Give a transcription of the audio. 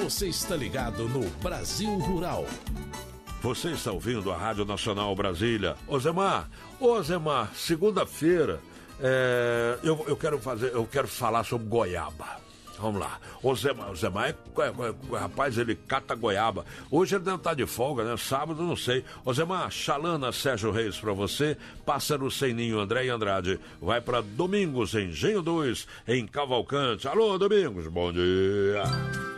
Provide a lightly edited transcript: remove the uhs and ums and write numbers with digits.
Você está ligado no Brasil Rural. Você está ouvindo a Rádio Nacional Brasília. Ozemar, segunda-feira, eu quero falar sobre goiaba. Vamos lá. O Zemar rapaz, ele cata goiaba. Hoje ele deve estar de folga, né? Sábado, não sei. O Zemar, Xalana, Sérgio Reis pra você. Pássaro Sem Ninho, André e Andrade. Vai pra Domingos, Engenho 2, em Cavalcante. Alô, Domingos, bom dia.